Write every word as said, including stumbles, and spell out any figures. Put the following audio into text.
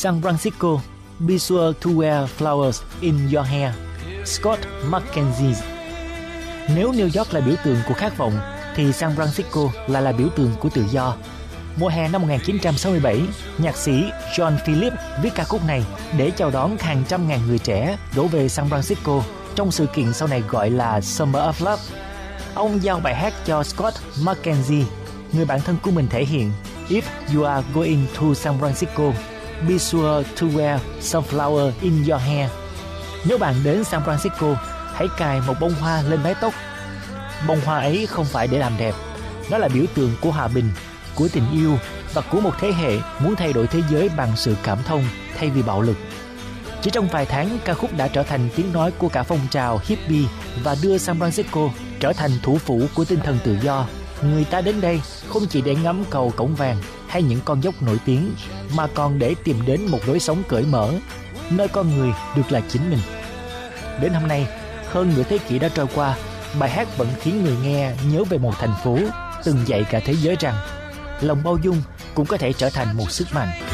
San Francisco, be sure to wear flowers in your hair. Scott McKenzie. Nếu New York là biểu tượng của khát vọng, thì San Francisco là là biểu tượng của tự do. Mùa hè năm một nghìn chín trăm sáu mươi bảy, nhạc sĩ John Philip viết ca khúc này để chào đón hàng trăm ngàn người trẻ đổ về San Francisco trong sự kiện sau này gọi là Summer of Love. Ông giao bài hát cho Scott McKenzie, người bạn thân của mình thể hiện. If you are going to San Francisco, be sure to wear some flower in your hair. Nếu bạn đến San Francisco, hãy cài một bông hoa lên mái tóc. Bông hoa ấy không phải để làm đẹp, nó là biểu tượng của hòa bình, của tình yêu và của một thế hệ muốn thay đổi thế giới bằng sự cảm thông thay vì bạo lực. Chỉ trong vài tháng, ca khúc đã trở thành tiếng nói của cả phong trào hippie và đưa San Francisco trở thành thủ phủ của tinh thần tự do. Người ta đến đây không chỉ để ngắm cầu Cổng Vàng hay những con dốc nổi tiếng, mà còn để tìm đến một lối sống cởi mở, nơi con người được là chính mình. Đến hôm nay, hơn nửa thế kỷ đã trôi qua, bài hát vẫn khiến người nghe nhớ về một thành phố từng dạy cả thế giới rằng lòng bao dung cũng có thể trở thành một sức mạnh.